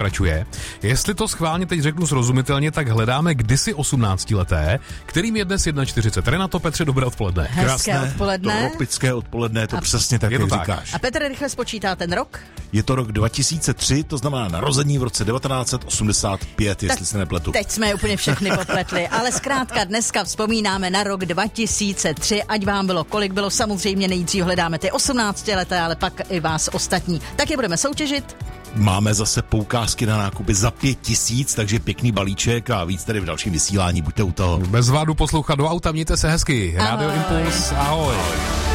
pokračuje. Jestli to schválně teď řeknu srozumitelně, tak hledáme kdysi 18leté, kterým je dnes 41. Renato, Petře, dobré odpoledne. Hezké odpoledne. Tropické odpoledne, to přesně tak, jak říkáš. A Petr rychle spočítá ten rok? Je to rok 2003, to znamená narození v roce 1985, jestli se nepletu. Teď jsme je úplně všechny popletli, ale zkrátka dneska vzpomínáme na rok 2003, ať vám bylo kolik bylo, samozřejmě nejdřív hledáme ty 18leté, ale pak i vás ostatní. Tak je budeme soutěžit. Máme zase poukázky na nákupy za 5000, takže pěkný balíček a víc tady v dalším vysílání, buďte u toho. Bez vádu poslouchat do auta, mějte se hezky. Ahoj. Radio Impuls, ahoj.